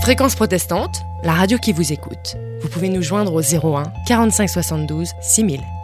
Fréquence protestante, la radio qui vous écoute. Vous pouvez nous joindre au 01 45 72 6000.